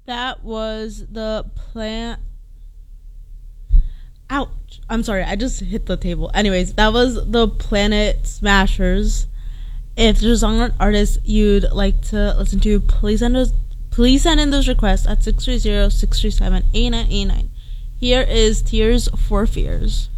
That was the plan. Ouch. I'm sorry, I just hit the table. Anyways, that was the Planet Smashers. If there's a song or artist you'd like to listen to, please send in those requests at 630-637-8989. Here is Tears for Fears.